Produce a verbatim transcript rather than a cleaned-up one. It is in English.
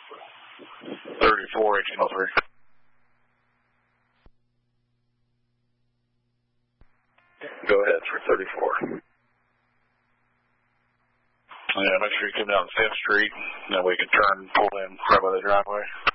thirty-four, eighteen oh three. Go ahead for thirty-four. Yeah, make sure you come down fifth Street, and then we can turn, pull in right by the driveway.